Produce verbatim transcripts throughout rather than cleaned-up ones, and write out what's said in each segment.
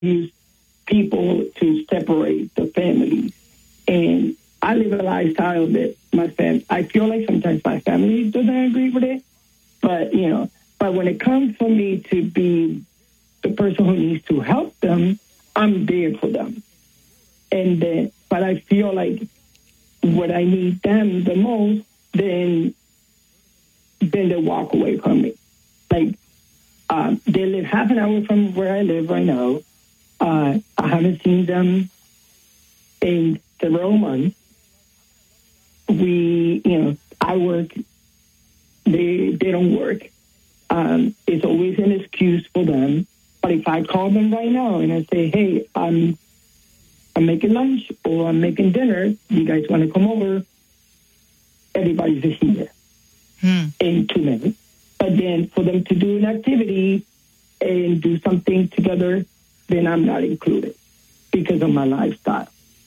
use people to separate the families. And I live a lifestyle that my fam, I feel like sometimes my family doesn't agree with it. But, you know, but when it comes for me to be the person who needs to help them, I'm there for them. And then, but I feel like when I need them the most, then, then they walk away from me. Like, uh, they live half an hour from where I live right now. Uh, I haven't seen them in several months. We, you know, I work, they they don't work. Um, it's always an excuse for them. But if I call them right now and I say, hey, I'm, I'm making lunch or I'm making dinner, you guys want to come over? Everybody's just here hmm. in two minutes. But then for them to do an activity and do something together, then I'm not included because of my lifestyle.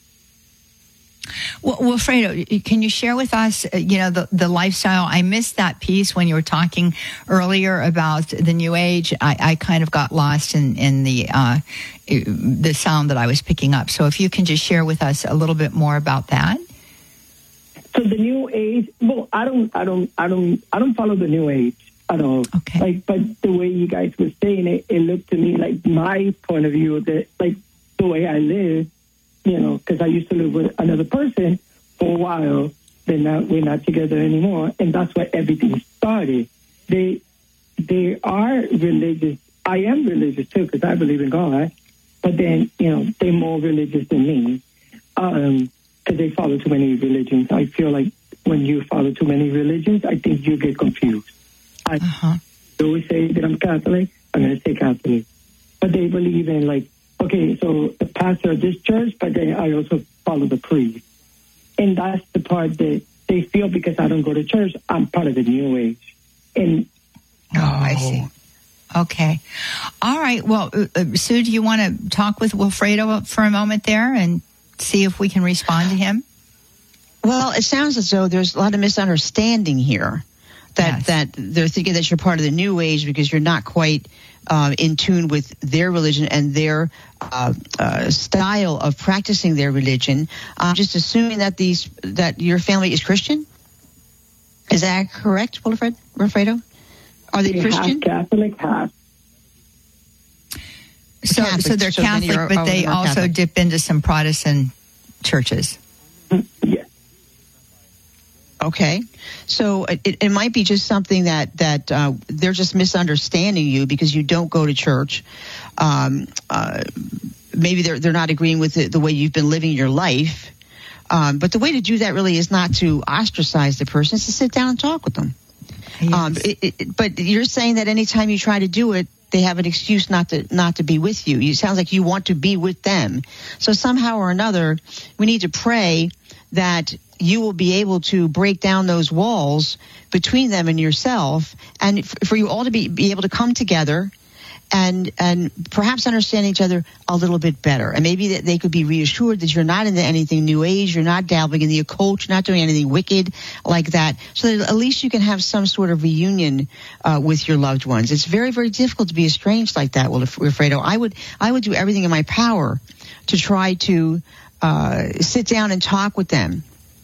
Well, Wilfredo, can you share with us, uh, you know, the, the lifestyle? I missed that piece when you were talking earlier about the New Age. I, I kind of got lost in, in the uh, the sound that I was picking up. So if you can just share with us a little bit more about that. So the New Age, well, I don't, I don't, I don't, I don't follow the New Age at all. Okay. Like, but the way you guys were saying it, it looked to me like my point of view that, like, the way I live. You know, because I used to live with another person for a while. Then now we're not together anymore, and that's where everything started. They, they are religious. I am religious too because I believe in God. But then, you know, they're more religious than me um, because they follow too many religions. I feel like when you follow too many religions, I think you get confused. I uh-huh. always say that I'm Catholic. I'm going to say Catholic, but they believe in like. Okay, so the pastor of this church, but then I also follow the priest. And that's the part that they feel because I don't go to church, I'm part of the New Age. And Oh, I see. Okay. All right. Well, uh, Sue, do you want to talk with Wilfredo for a moment there and see if we can respond to him? Well, it sounds as though there's a lot of misunderstanding here. That, yes. that they're thinking that you're part of the New Age because you're not quite uh, in tune with their religion and their uh, uh, style of practicing their religion. I'm just assuming that these that your family is Christian. Is that correct, Wilfred, Wilfredo? Are they we Christian? Half Catholic, half. So, Catholic, so they're so Catholic, but they also Catholic. dip into some Protestant churches. Yes. Okay, so it, it might be just something that that uh, they're just misunderstanding you because you don't go to church. Um, uh, maybe they're they're not agreeing with the, the way you've been living your life. Um, but the way to do that really is not to ostracize the person; it's to sit down and talk with them. Yes. Um, it, it, but you're saying that anytime you try to do it, they have an excuse not to not to be with you. It sounds like you want to be with them. So somehow or another, we need to pray that you will be able to break down those walls between them and yourself, and for you all to be, be able to come together and and perhaps understand each other a little bit better. And maybe that they could be reassured that you're not into anything New Age, you're not dabbling in the occult, you're not doing anything wicked like that, so that at least you can have some sort of reunion uh, with your loved ones. It's very, very difficult to be estranged like that, Wilfredo. I would, I would do everything in my power to try to uh, sit down and talk with them.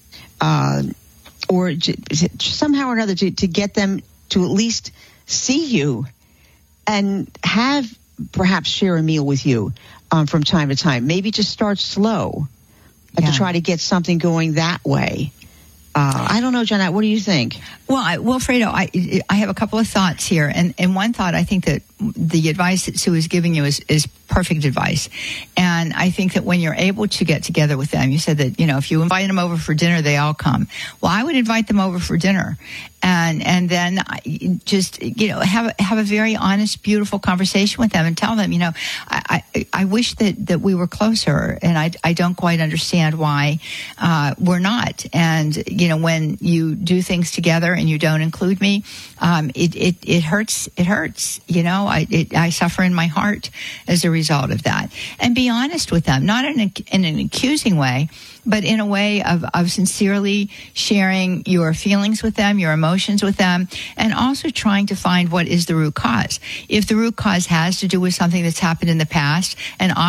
Uh, or j- somehow or another to, to get them to at least see you and have perhaps share a meal with you um, from time to time. Maybe just start slow yeah. to try to get something going that way. Uh, I don't know, Jeanette, what do you think? Well, I, Wilfredo, I, I have a couple of thoughts here. And, and one thought, I think that the advice that Sue is giving you is, is perfect advice. And I think that when you're able to get together with them, you said that, you know, if you invite them over for dinner, they all come. Well, I would invite them over for dinner. And and then just, you know, have, have a very honest, beautiful conversation with them and tell them, you know, I, I, I wish that, that we were closer. And I, I don't quite understand why uh, we're not. And, you know, when you do things together and you don't include me, um, it, it, it hurts. It hurts. You know, I, it, I suffer in my heart as a result of that. And be honest with them, not in, a, in an accusing way, but in a way of, of sincerely sharing your feelings with them, your emotions with them, and also trying to find what is the root cause. If the root cause has to do with something that's happened in the past, and